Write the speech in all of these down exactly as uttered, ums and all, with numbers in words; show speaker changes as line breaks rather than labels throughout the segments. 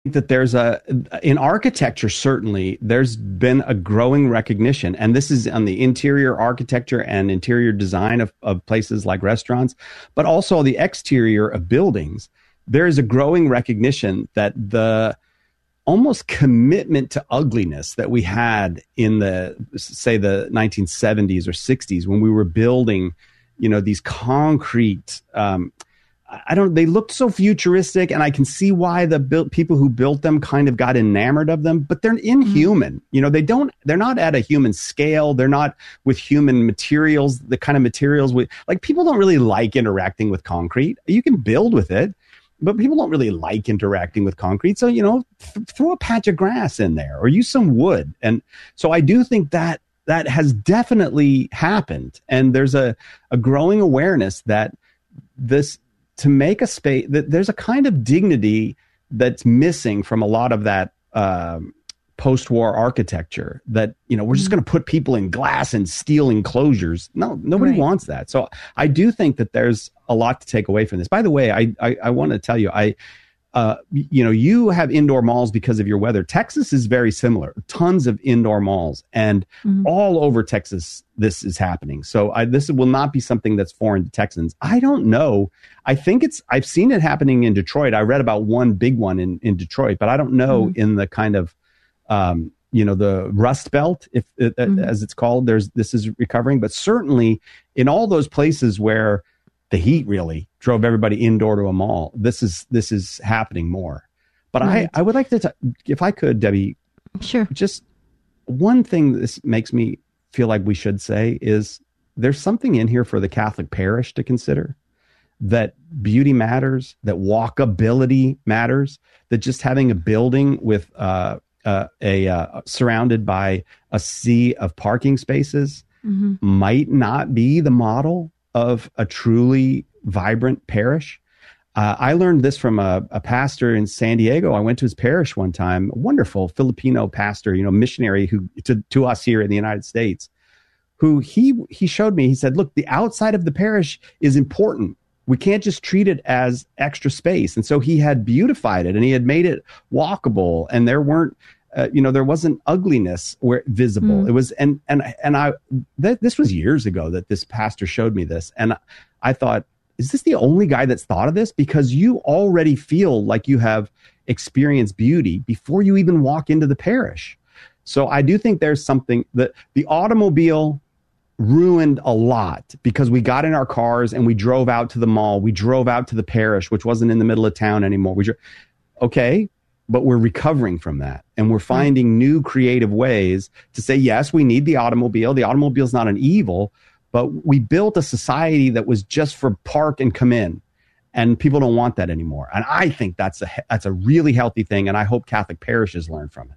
that there's a, in architecture, certainly, there's been a growing recognition, and this is on the interior architecture and interior design of, of places like restaurants, but also the exterior of buildings. There is a growing recognition that the almost commitment to ugliness that we had in the, say, the nineteen seventies or sixties when we were building, you know, these concrete, um, I don't, they looked so futuristic, and I can see why the built people who built them kind of got enamored of them, but they're inhuman. Mm-hmm. You know, they don't, they're not at a human scale. They're not with human materials, the kind of materials we, like, people don't really like interacting with concrete. You can build with it, but people don't really like interacting with concrete. So, you know, th- throw a patch of grass in there or use some wood. And so I do think that that has definitely happened. And there's a, a growing awareness that this, to make a space, that there's a kind of dignity that's missing from a lot of that um, post-war architecture, that, you know, we're just going to put people in glass and steel enclosures. No, nobody right. wants that. So I do think that there's a lot to take away from this. By the way, I I, I want to tell you, I uh, you know, you have indoor malls because of your weather. Texas is very similar. Tons of indoor malls, and mm-hmm. all over Texas, this is happening. So I, this will not be something that's foreign to Texans. I don't know. I think it's, I've seen it happening in Detroit. I read about one big one in, in Detroit, but I don't know mm-hmm. in the kind of, um, you know, the Rust Belt, if uh, mm-hmm. as it's called, there's, this is recovering, but certainly in all those places where the heat really drove everybody indoor to a mall, this is, this is happening more. But right. I, I would like to, t- if I could, Debbie,
sure.
Just one thing this makes me feel like we should say is there's something in here for the Catholic parish to consider, that beauty matters, that walkability matters, that just having a building with uh, uh, a uh, surrounded by a sea of parking spaces mm-hmm. might not be the model of a truly vibrant parish. Uh, I learned this from a, a pastor in San Diego. I went to his parish one time, a wonderful Filipino pastor, you know, missionary who to, to us here in the United States, who he he showed me, he said, look, the outside of the parish is important. We can't just treat it as extra space. And so he had beautified it, and he had made it walkable, and there weren't, uh, you know, there wasn't ugliness where visible. Mm. It was, and, and, and I, th- this was years ago that this pastor showed me this. And I thought, is this the only guy that's thought of this? Because you already feel like you have experienced beauty before you even walk into the parish. So I do think there's something that the automobile ruined a lot, because we got in our cars and we drove out to the mall. We drove out to the parish, which wasn't in the middle of town anymore. We dro- okay, but we're recovering from that. And we're finding new creative ways to say, yes, we need the automobile. The automobile is not an evil, but we built a society that was just for park and come in. And people don't want that anymore. And I think that's a, that's a really healthy thing. And I hope Catholic parishes learn from it.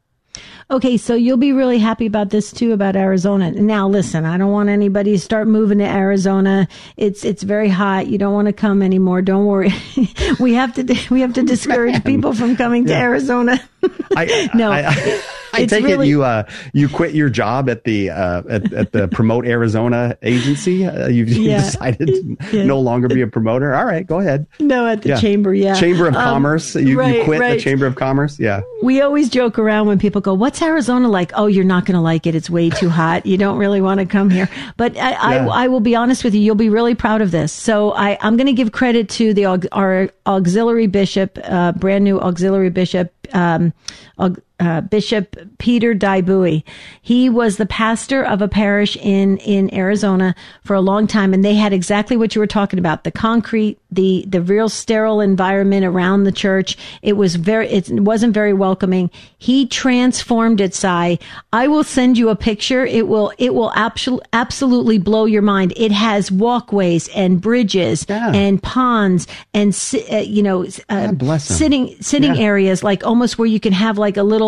Okay, so you'll be really happy about this too, about Arizona. Now, listen, I don't want anybody to start moving to Arizona. It's it's very hot. You don't want to come anymore. Don't worry. we have to we have to discourage Man. people from coming yeah. to Arizona.
I,
no.
I, I, I take really, it you uh you quit your job at the uh at, at the Promote Arizona agency. Uh, you've,
yeah.
you've decided to yeah. no longer be a promoter. All right, go ahead.
No, at the
yeah.
chamber, yeah.
Chamber of
um,
Commerce. You,
right,
you quit
right.
the Chamber of Commerce. Yeah.
We always joke around when people go, "What's Arizona like?" Oh, you're not going to like it. It's way too hot. You don't really want to come here. But I, yeah. I, I will be honest with you. You'll be really proud of this. So I, I'm going to give credit to the our auxiliary bishop, uh, brand new auxiliary bishop. Um, Uh, Bishop Peter Daibui. He was the pastor of a parish in, in Arizona for a long time, and they had exactly what you were talking about, the concrete, the, the real sterile environment around the church. It was very, it wasn't very welcoming. He transformed it, Si. I will send you a picture. It will, it will absol- absolutely blow your mind. It has walkways and bridges yeah. and ponds and, uh, you know, uh, sitting, sitting yeah. areas, like almost where you can have like a little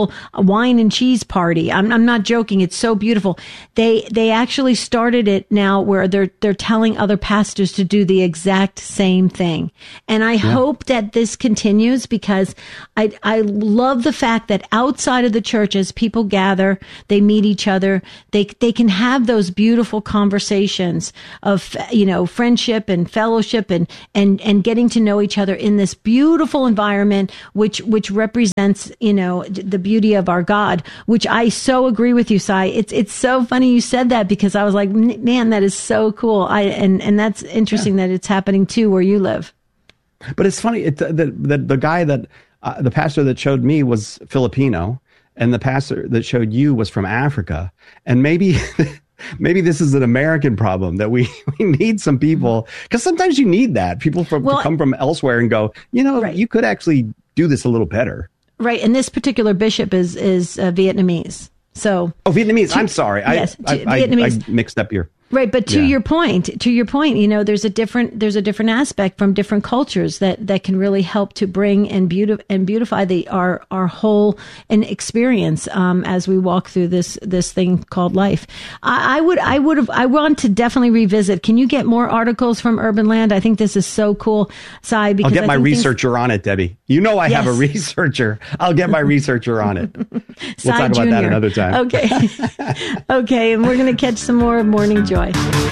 beautiful wine and cheese party. I'm, I'm not joking. It's so beautiful. They they actually started it now where they're they're telling other pastors to do the exact same thing. And I yeah. hope that this continues, because I I love the fact that outside of the church, as people gather, they meet each other, they they can have those beautiful conversations of, you know, friendship and fellowship and and and getting to know each other in this beautiful environment, which which represents, you know, the beauty of our God, which I so agree with you, Cy. It's it's so funny you said that, because I was like, man, that is so cool. I and and that's interesting yeah. that it's happening too where you live.
But it's funny, it, the, the the guy that uh, the pastor that showed me was Filipino, and the pastor that showed you was from Africa, and maybe. Maybe this is an American problem, that we, we need some people, because sometimes you need that people from well, to come from elsewhere and go, you know, right. you could actually do this a little better. Right.
And this particular bishop is is uh, Vietnamese. So
oh, Vietnamese. To, I'm sorry.
Yes,
I, I,
Vietnamese.
I, I mixed up your.
Right, but to
yeah.
your point, to your point, you know, there's a different there's a different aspect from different cultures that, that can really help to bring and beautify and beautify the our our whole and experience um, as we walk through this this thing called life. I, I would I would have I want to definitely revisit. Can you get more articles from Urban Land? I think this is so cool, Cy.
Because I'll get
I
my researcher
things...
on it, Debbie. You know I yes. have a researcher. I'll get my researcher on it. We'll talk about that another time.
Okay, okay, and we're going to catch some more of Morning Joy.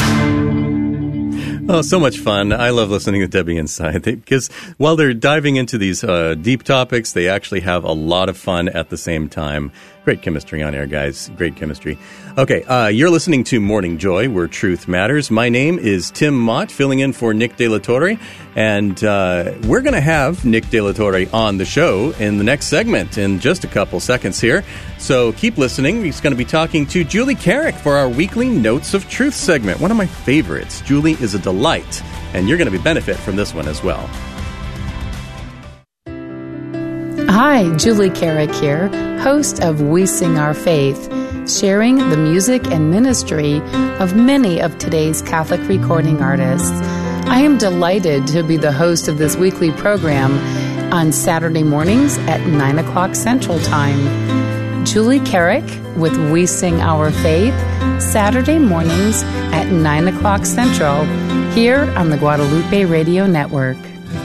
Oh, so much fun. I love listening to Debbie and Cy, because while they're diving into these uh, deep topics, they actually have a lot of fun at the same time. Great chemistry on air, guys. Great chemistry. Okay, uh, you're listening to Morning Joy, where truth matters. My name is Tim Mott, filling in for Nick De La Torre, and uh, we're going to have Nick De La Torre on the show in the next segment in just a couple seconds here. So keep listening. He's going to be talking to Julie Carrick for our weekly Notes of Truth segment, one of my favorites. Julie is a delight, and you're going to be benefit from this one as well.
Hi, Julie Carrick here, host of We Sing Our Faith, sharing the music and ministry of many of today's Catholic recording artists. I am delighted to be the host of this weekly program on Saturday mornings at nine o'clock Central Time. Julie Carrick with We Sing Our Faith, Saturday mornings at nine o'clock Central, here on the Guadalupe Radio Network.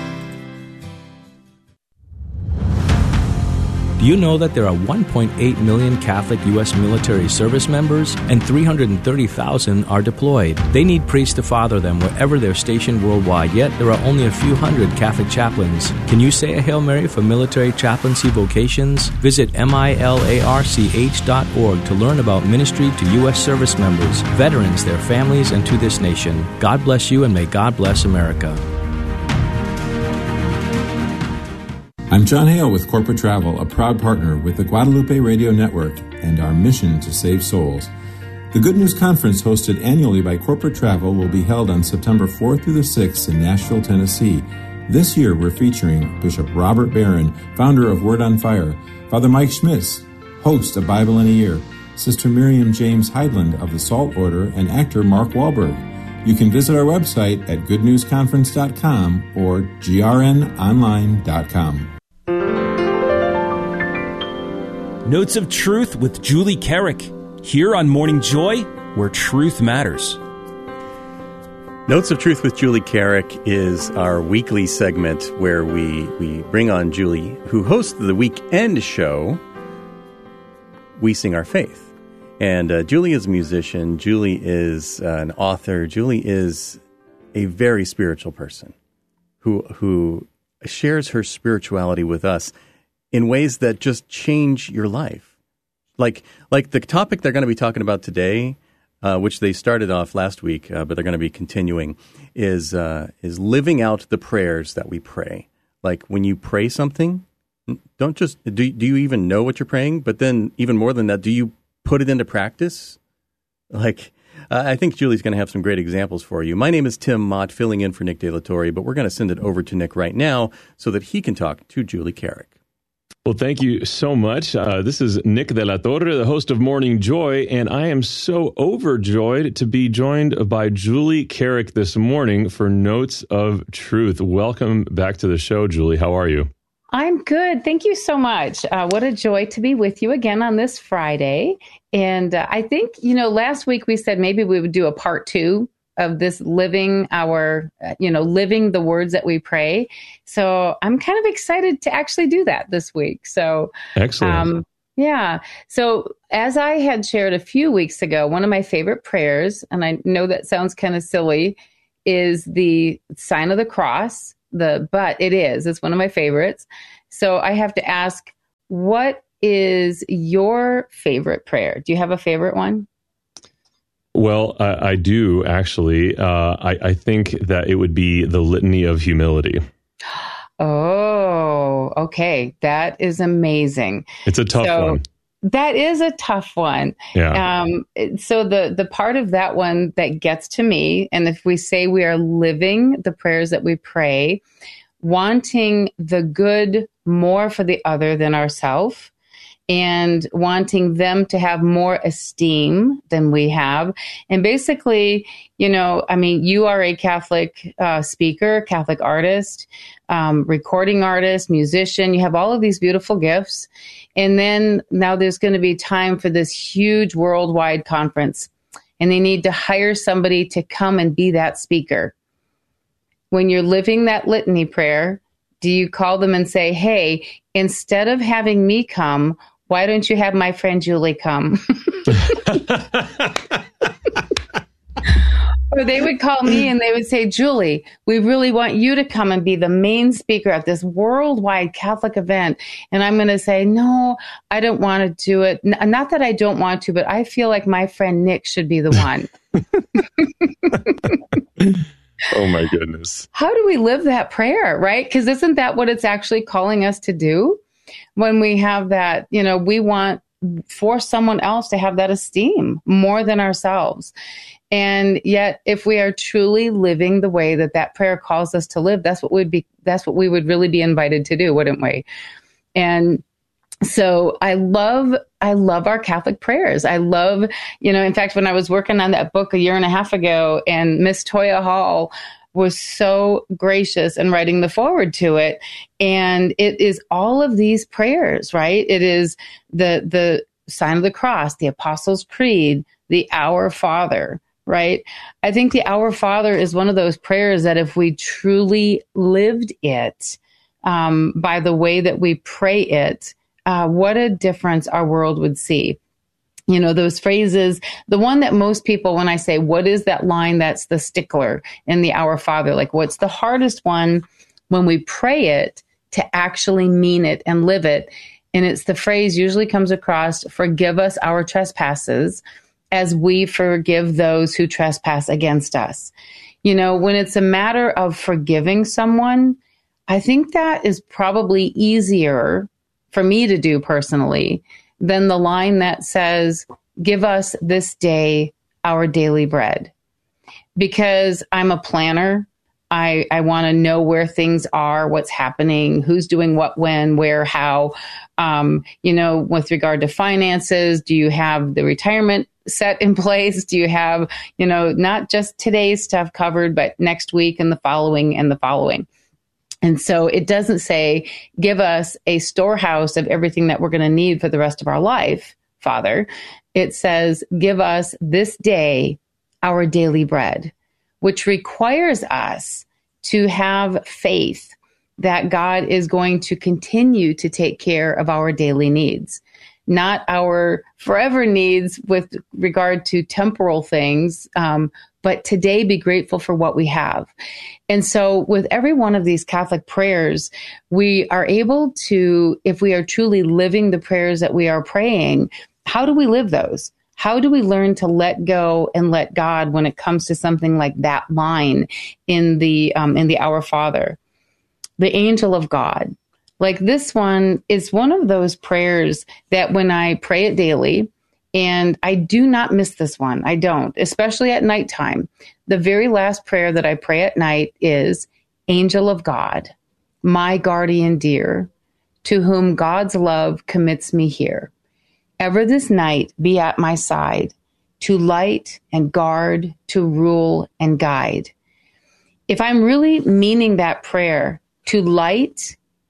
Do you know that there are one point eight million Catholic U S military service members and three hundred thirty thousand are deployed? They need priests to father them wherever they're stationed worldwide, yet there are only a few hundred Catholic chaplains. Can you say a Hail Mary for military chaplaincy vocations? Visit milarch dot org to learn about ministry to U S service members, veterans, their families, and to this nation. God bless you, and may God bless America.
I'm John Hale with Corporate Travel, a proud partner with the Guadalupe Radio Network and our mission to save souls. The Good News Conference, hosted annually by Corporate Travel, will be held on September fourth through the sixth in Nashville, Tennessee. This year, we're featuring Bishop Robert Barron, founder of Word on Fire, Father Mike Schmitz, host of Bible in a Year, Sister Miriam James Heidland of the Salt Order, and actor Mark Wahlberg. You can visit our website at good news conference dot com or g r n online dot com.
Notes of Truth with Julie Carrick, here on Morning Joy, where truth matters.
Notes of Truth with Julie Carrick is our weekly segment where we, we bring on Julie, who hosts the weekend show, We Sing Our Faith. And uh, Julie is a musician. Julie is uh, an author. Julie is a very spiritual person who who shares her spirituality with us in ways that just change your life. Like like the topic they're going to be talking about today, uh, which they started off last week, uh, but they're going to be continuing, is uh, is living out the prayers that we pray. Like when you pray something, don't just, do, do you even know what you're praying? But then even more than that, do you put it into practice? Like, uh, I think Julie's going to have some great examples for you. My name is Tim Mott, filling in for Nick De La Torre, but we're going to send it over to Nick right now so that he can talk to Julie Carrick.
Well, thank you so much. Uh, this is Nick De La Torre, the host of Morning Joy, and I am so overjoyed to be joined by Julie Carrick this morning for Notes of Truth. Welcome back to the show, Julie. How are you?
I'm good. Thank you so much. Uh, what a joy to be with you again on this Friday. And uh, I think, you know, last week we said maybe we would do a part two of this living our, uh, you know, living the words that we pray. So I'm kind of excited to actually do that this week. So,
excellent. Um,
yeah. So as I had shared a few weeks ago, one of my favorite prayers, and I know that sounds kind of silly, is the sign of the cross. The but it is. It's one of my favorites. So I have to ask, what is your favorite prayer? Do you have a favorite one?
Well, I, I do actually. Uh, I, I think that it would be the Litany of Humility.
Oh, okay. That is amazing.
It's a tough
so,
one.
That is a tough one.
Yeah.
Um, so the, the part of that one that gets to me, and if we say we are living the prayers that we pray, wanting the good more for the other than ourselves, and wanting them to have more esteem than we have. And basically, you know, I mean, you are a Catholic uh, speaker, Catholic artist, um, recording artist, musician. You have all of these beautiful gifts. And then now there's going to be time for this huge worldwide conference. And they need to hire somebody to come and be that speaker. When you're living that litany prayer, do you call them and say, hey, instead of having me come, why don't you have my friend Julie come? Or they would call me and they would say, Julie, we really want you to come and be the main speaker at this worldwide Catholic event. And I'm going to say, no, I don't want to do it. N- not that I don't want to, but I feel like my friend Nick should be the one.
Oh, my goodness.
How do we live that prayer, right? Because isn't that what it's actually calling us to do? When we have that, you know, we want for someone else to have that esteem more than ourselves. And yet, if we are truly living the way that that prayer calls us to live, that's what would be, that's what we would really be invited to do, wouldn't we? And so I love, I love our Catholic prayers. I love, you know, in fact, when I was working on that book a year and a half ago, and Miss Toya Hall was so gracious in writing the foreword to it. And it is all of these prayers, right? It is the, the sign of the cross, the Apostles' Creed, the Our Father, right? I think the Our Father is one of those prayers that if we truly lived it um, by the way that we pray it, uh, what a difference our world would see. You know, those phrases, the one that most people, when I say, what is that line that's the stickler in the Our Father? Like, what's the hardest one when we pray it to actually mean it and live it? And it's the phrase usually comes across, forgive us our trespasses as we forgive those who trespass against us. You know, when it's a matter of forgiving someone, I think that is probably easier for me to do personally than the line that says, give us this day our daily bread. Because I'm a planner. I, I want to know where things are, what's happening, who's doing what, when, where, how. Um, you know, with regard to finances, do you have the retirement set in place? Do you have, you know, not just today's stuff covered, but next week and the following and the following? And so it doesn't say, give us a storehouse of everything that we're going to need for the rest of our life, Father. It says, give us this day our daily bread, which requires us to have faith that God is going to continue to take care of our daily needs, not our forever needs with regard to temporal things, um, but today be grateful for what we have. And so with every one of these Catholic prayers, we are able to, if we are truly living the prayers that we are praying, how do we live those? How do we learn to let go and let God when it comes to something like that line in the um, in the Our Father? The angel of God. Like this one is one of those prayers that when I pray it daily, and I do not miss this one. I don't, especially at nighttime. The very last prayer that I pray at night is, Angel of God, my guardian dear, to whom God's love commits me here. Ever this night be at my side, to light and guard, to rule and guide. If I'm really meaning that prayer, to light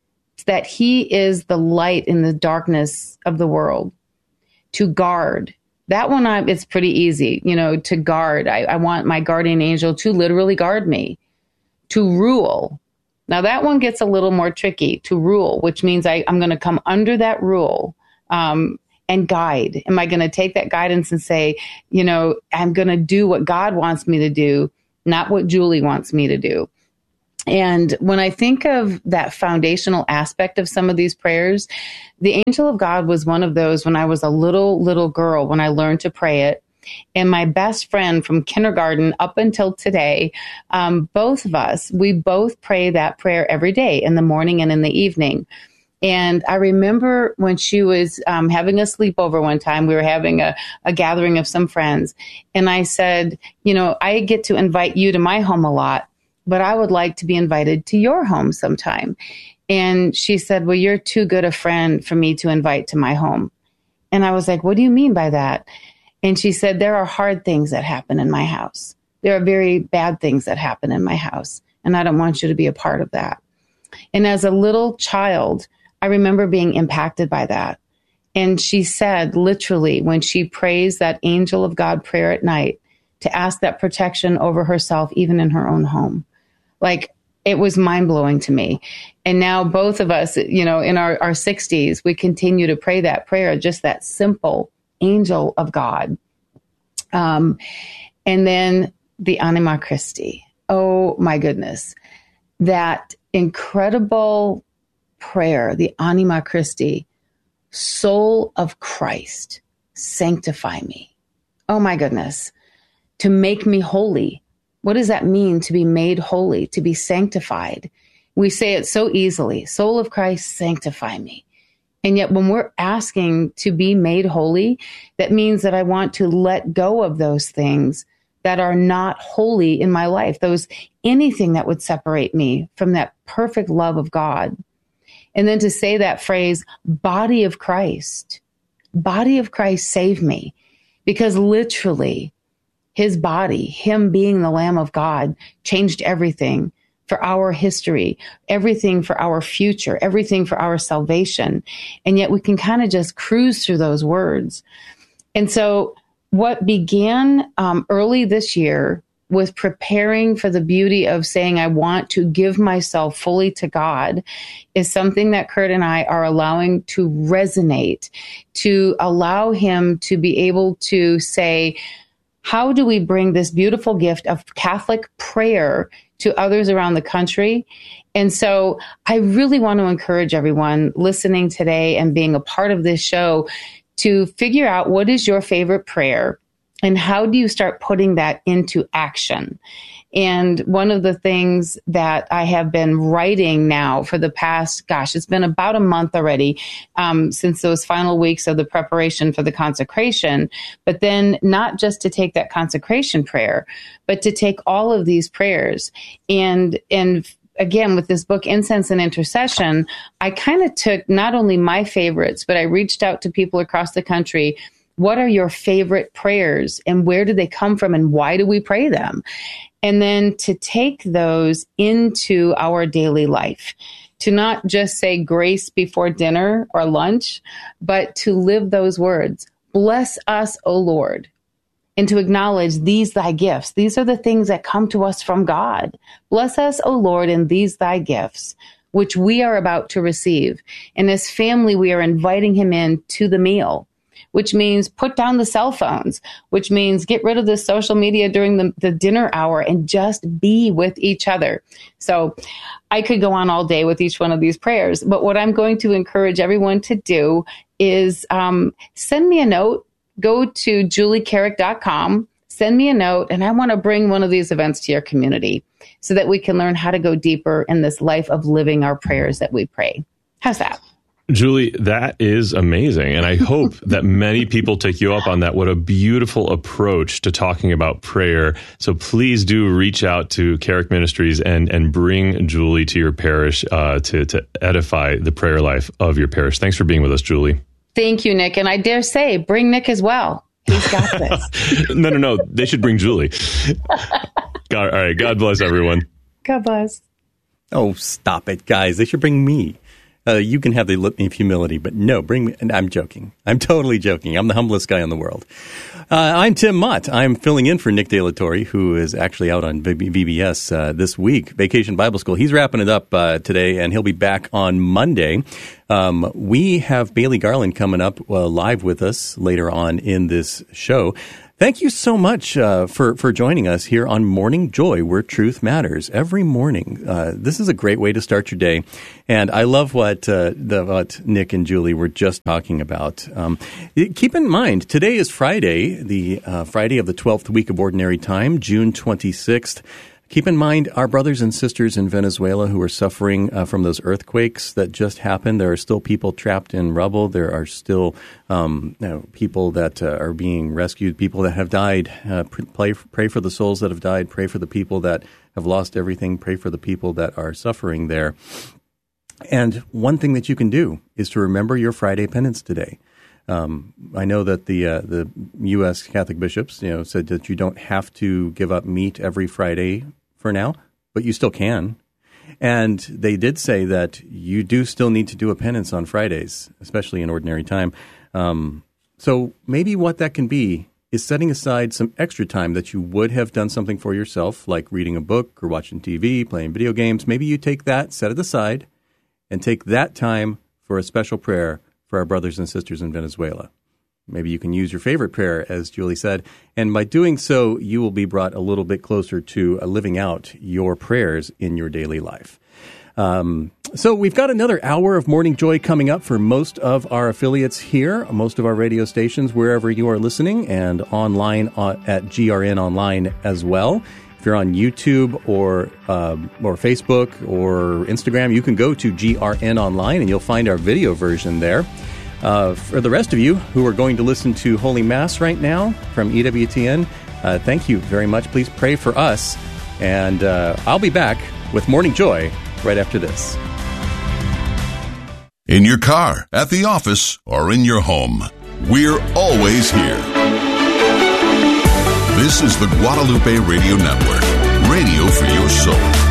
that he is the light in the darkness of the world. To guard. That one, I, it's pretty easy, you know, to guard. I, I want my guardian angel to literally guard me. To rule. Now that one gets a little more tricky. To rule, which means I, I'm going to come under that rule um, and guide. Am I going to take that guidance and say, you know, I'm going to do what God wants me to do, not what Julie wants me to do. And when I think of that foundational aspect of some of these prayers, the angel of God was one of those when I was a little, little girl, when I learned to pray it. And my best friend from kindergarten up until today, um, both of us, we both pray that prayer every day in the morning and in the evening. And I remember when she was um, having a sleepover one time, we were having a, a gathering of some friends. And I said, you know, I get to invite you to my home a lot, but I would like to be invited to your home sometime. And she said, well, you're too good a friend for me to invite to my home. And I was like, what do you mean by that? And she said, there are hard things that happen in my house. There are very bad things that happen in my house. And I don't want you to be a part of that. And as a little child, I remember being impacted by that. And she said, literally, when she prays that angel of God prayer at night, to ask that protection over herself, even in her own home. Like, it was mind blowing to me. And now both of us, you know, in our, our sixties, we continue to pray that prayer, just that simple angel of God. Um, and then the Anima Christi. Oh my goodness. That incredible prayer, the Anima Christi, soul of Christ, sanctify me. Oh my goodness. To make me holy. What does that mean, to be made holy, to be sanctified? We say it so easily, soul of Christ, sanctify me. And yet when we're asking to be made holy, that means that I want to let go of those things that are not holy in my life, those anything that would separate me from that perfect love of God. And then to say that phrase, body of Christ, body of Christ, save me. Because literally, his body, him being the Lamb of God, changed everything for our history, everything for our future, everything for our salvation. And yet we can kind of just cruise through those words. And so what began um, early this year with preparing for the beauty of saying, I want to give myself fully to God, is something that Kurt and I are allowing to resonate, to allow him to be able to say, how do we bring this beautiful gift of Catholic prayer to others around the country? And so I really want to encourage everyone listening today and being a part of this show to figure out what is your favorite prayer and how do you start putting that into action. And one of the things that I have been writing now for the past, gosh, it's been about a month already um, since those final weeks of the preparation for the consecration, but then not just to take that consecration prayer, but to take all of these prayers. And, and again, with this book, Incense and Intercession, I kind of took not only my favorites, but I reached out to people across the country. What are your favorite prayers and where do they come from and why do we pray them? And then to take those into our daily life, to not just say grace before dinner or lunch, but to live those words. Bless us, O Lord, and to acknowledge these thy gifts. These are the things that come to us from God. Bless us, O Lord, and these thy gifts, which we are about to receive. And as family, we are inviting him in to the meal, which means put down the cell phones, which means get rid of the social media during the, the dinner hour and just be with each other. So I could go on all day with each one of these prayers, but what I'm going to encourage everyone to do is um, send me a note, go to julie carrick dot com, send me a note, and I want to bring one of these events to your community so that we can learn how to go deeper in this life of living our prayers that we pray. How's that?
Julie, that is amazing. And I hope that many people take you up on that. What a beautiful approach to talking about prayer. So please do reach out to Carrick Ministries and, and bring Julie to your parish uh, to, to edify the prayer life of your parish. Thanks for being with us, Julie.
Thank you, Nick. And I dare say, bring Nick as well. He's got this.
no, no, no. They should bring Julie. God, all right. God bless everyone.
God bless.
Oh, stop it, guys. They should bring me. Uh, you can have the litany of humility, but no, bring me. And I'm joking. I'm totally joking. I'm the humblest guy in the world. Uh, I'm Tim Mott. I'm filling in for Nick De La Torre, who is actually out on V B S uh, this week, Vacation Bible School. He's wrapping it up uh, today, and he'll be back on Monday. Um, we have Bailey Garland coming up uh, live with us later on in this show. Thank you so much uh, for, for joining us here on Morning Joy, where truth matters. Every morning, uh, this is a great way to start your day. And I love what, uh, the, what Nick and Julie were just talking about. Um, keep in mind, today is Friday, the uh, Friday of the twelfth week of Ordinary Time, June twenty-sixth. Keep in mind our brothers and sisters in Venezuela who are suffering uh, from those earthquakes that just happened. There are still people trapped in rubble. There are still um, you know, people that uh, are being rescued, people that have died. Uh, pray, pray for the souls that have died. Pray for the people that have lost everything. Pray for the people that are suffering there. And one thing that you can do is to remember your Friday penance today. Um, I know that the uh, the U S Catholic bishops, you know, said that you don't have to give up meat every Friday for now, but you still can. And they did say that you do still need to do a penance on Fridays, especially in ordinary time. Um, so maybe what that can be is setting aside some extra time that you would have done something for yourself, like reading a book or watching T V, playing video games. Maybe you take that, set it aside, and take that time for a special prayer for our brothers and sisters in Venezuela. Maybe you can use your favorite prayer, as Julie said, and by doing so, you will be brought a little bit closer to uh, living out your prayers in your daily life. Um, so we've got another hour of Morning Joy coming up for most of our affiliates here, most of our radio stations, wherever you are listening, and online at G R N Online as well. If you're on YouTube or um, or Facebook or Instagram, you can go to G R N Online and you'll find our video version there. Uh, for the rest of you who are going to listen to Holy Mass right now from E W T N, uh, thank you very much. Please pray for us. And uh, I'll be back with Morning Joy right after this.
In your car, at the office, or in your home, we're always here. This is the Guadalupe Radio Network, radio for your soul.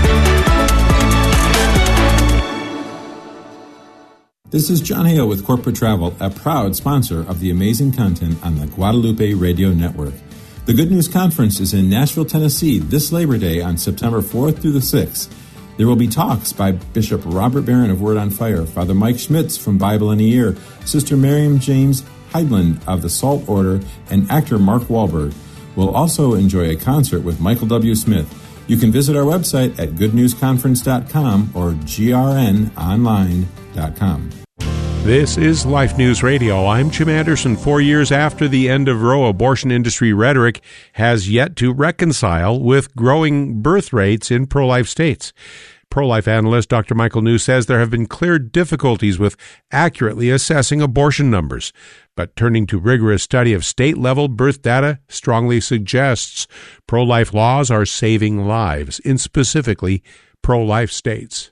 This is John Hale with Corporate Travel, a proud sponsor of the amazing content on the Guadalupe Radio Network. The Good News Conference is in Nashville, Tennessee this Labor Day on September fourth through the sixth. There will be talks by Bishop Robert Barron of Word on Fire, Father Mike Schmitz from Bible in a Year, Sister Miriam James Heidland of the Salt Order, and actor Mark Wahlberg. We'll also enjoy a concert with Michael W. Smith. You can visit our website at good news conference dot com or G R N online dot com.
This is Life News Radio. I'm Jim Anderson. Four years after the end of Roe, abortion industry rhetoric has yet to reconcile with growing birth rates in pro-life states. Pro-life analyst Doctor Michael New says there have been clear difficulties with accurately assessing abortion numbers. But turning to rigorous study of state-level birth data strongly suggests pro-life laws are saving lives in specifically pro-life states.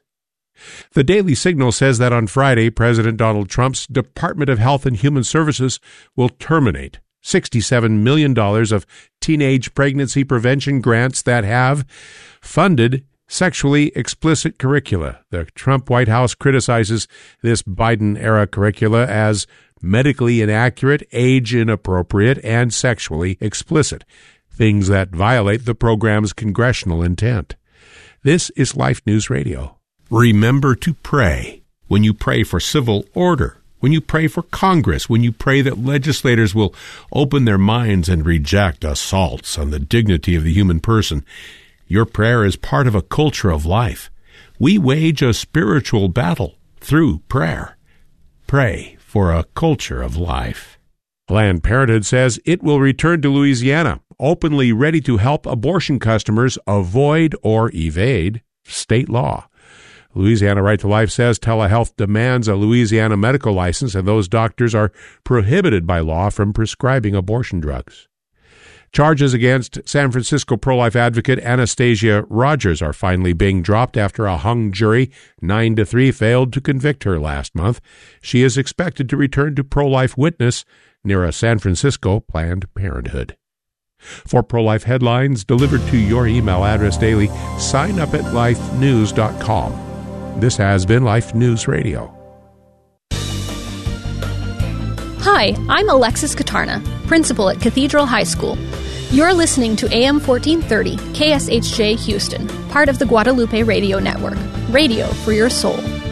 The Daily Signal says that on Friday, President Donald Trump's Department of Health and Human Services will terminate sixty-seven million dollars of teenage pregnancy prevention grants that have funded sexually explicit curricula. The Trump White House criticizes this Biden-era curricula as medically inaccurate, age inappropriate, and sexually explicit, things that violate the program's congressional intent. This is Life News Radio. Remember to pray. When you pray for civil order, when you pray for Congress, when you pray that legislators will open their minds and reject assaults on the dignity of the human person, your prayer is part of a culture of life. We wage a spiritual battle through prayer. Pray for a culture of life. Planned Parenthood says it will return to Louisiana, openly ready to help abortion customers avoid or evade state law. Louisiana Right to Life says telehealth demands a Louisiana medical license, and those doctors are prohibited by law from prescribing abortion drugs. Charges against San Francisco pro-life advocate Anastasia Rogers are finally being dropped after a hung jury, nine to three, failed to convict her last month. She is expected to return to pro-life witness near a San Francisco Planned Parenthood. For pro-life headlines delivered to your email address daily, sign up at life news dot com. This has been Life News Radio.
Hi, I'm Alexis Katarna, principal at Cathedral High School. You're listening to A M fourteen thirty, K S H J Houston, part of the Guadalupe Radio Network. Radio for your soul.